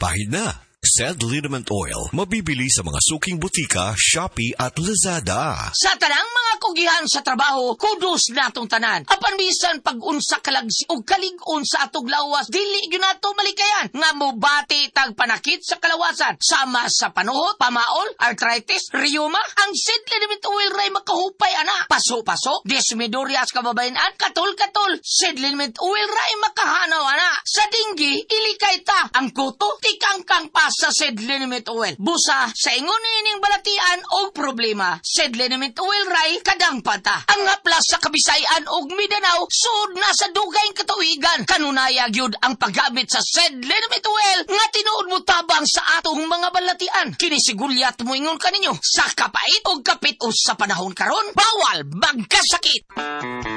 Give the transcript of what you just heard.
Pahid na. Sed Liniment Oil, mabibili sa mga suking butika, Shopee at Lazada. Sa tanang mga kugihan sa trabaho, kudos natong tanan. Apan bisan pag-unsa kalagsi o kalig-on sa atog lawas, dili yun nato malikayan. Nga mo bati tag panakit sa kalawasan. Sama sa panuhot, pamaol, arthritis, rheuma, ang Sed Liniment Oil ray makahupay ana. Paso-paso, desmidorias kababayan, katol-katol. Sed Liniment Oil ray makahanaw ana. Sa dinggi, ilikay ta. Ang kuto, tikangkang pa sa Sed Liniment Oil. Busa sa ingon ining balatian og problema, Sed Liniment Oil ray kadang pata. Ang haplas sa Kabisayan og Mindanao sud na sa dugaing katuigan. Kanunaya gyud ang paggamit sa Sed Liniment Oil nga tinuod mo tabang sa atong mga balatian. Kini sigulyat mo ingon kaninyo sa kapait og kapit-os sa panahon karon, bawal magkasakit.